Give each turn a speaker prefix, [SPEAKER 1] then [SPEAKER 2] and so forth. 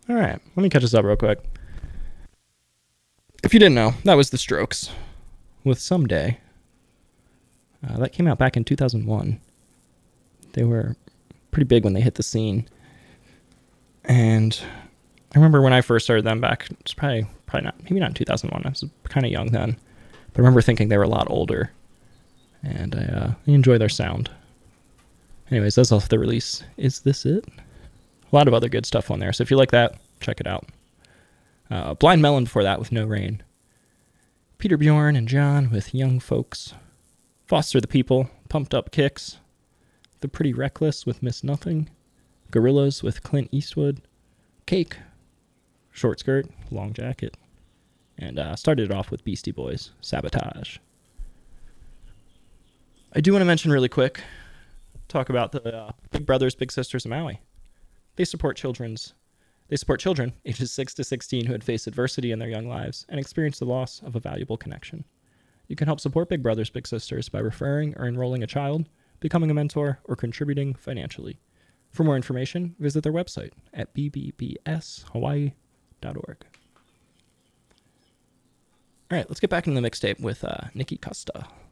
[SPEAKER 1] All right, let me catch us up real quick. If you didn't know, that was The Strokes with Someday. That came out back in 2001. They were pretty big when they hit the scene. And I remember when I first started them back, it's probably not, maybe not in 2001. I was kind of young then. But I remember thinking they were a lot older. And I enjoy their sound. Anyways, that's off the release. Is This It? A lot of other good stuff on there. So if you like that, check it out. Blind Melon before that with No Rain. Peter Bjorn and John with Young Folks. Foster the People, Pumped Up Kicks. The Pretty Reckless with Miss Nothing. Gorillaz with Clint Eastwood. Cake, Short Skirt, Long Jacket. And started it off with Beastie Boys, Sabotage. I do want to mention really quick, talk about the Big Brothers Big Sisters of Maui. They support children ages 6 to 16 who had faced adversity in their young lives and experienced the loss of a valuable connection. You can help support Big Brothers Big Sisters by referring or enrolling a child, becoming a mentor, or contributing financially. For more information, visit their website at bbbshawaii.org. All right, let's get back into the mixtape with Nikki Costa.